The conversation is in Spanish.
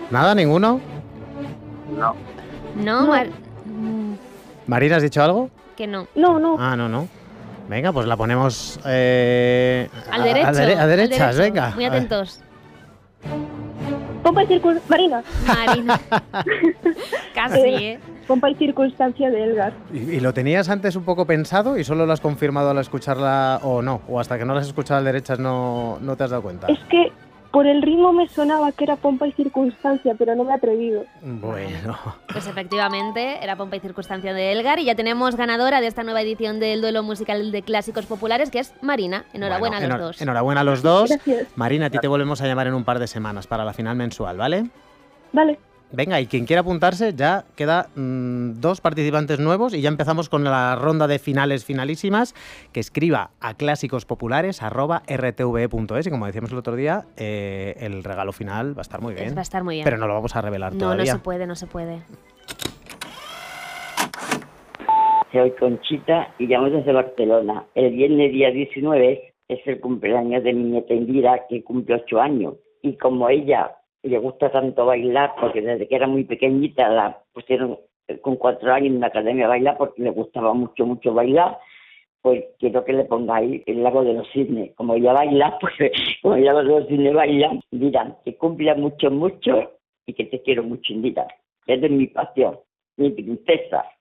¿Nada? ¿Ninguno? No. No, No. ¿Marina, has dicho algo? Que no. No, no. Ah, no. Venga, pues la ponemos Al derecho. a al derechas, derecho. venga. Muy atentos. Pompa y Marina. Marina. Casi, ¿eh? Pompa y circunstancia de Elgar. ¿Y lo tenías antes un poco pensado y solo lo has confirmado al escucharla o no? ¿O hasta que no la has escuchado al derechas no te has dado cuenta? Es que por el ritmo me sonaba que era pompa y circunstancia, pero no me he atrevido. Bueno. Pues efectivamente, era Pompa y Circunstancia de Elgar y ya tenemos ganadora de esta nueva edición del duelo musical de clásicos populares, que es Marina. Enhorabuena Bueno, a los dos. Enhorabuena a los dos. Gracias. Marina, a ti te volvemos a llamar en un par de semanas para la final mensual, ¿vale? Vale. Venga, y quien quiera apuntarse, ya queda 2 participantes nuevos y ya empezamos con la ronda de finales finalísimas. Que escriba a clásicospopulares@rtve.es y como decíamos el otro día, el regalo final va a estar muy bien. Va a estar muy bien. Pero no lo vamos a revelar No, todavía. no se puede. Soy Conchita y llamo desde Barcelona. El viernes día 19 es el cumpleaños de mi nieta Indira, que cumple 8 años. Y como ella le gusta tanto bailar, porque desde que era muy pequeñita la pusieron con 4 años en una academia a bailar porque le gustaba mucho bailar, pues quiero que le pongáis el Lago de los Cisnes. Como ella baila, pues como el Lago de los Cisnes baila, dirán que cumpla mucho y que te quiero mucho, Indira. Eres mi pasión, mi princesa.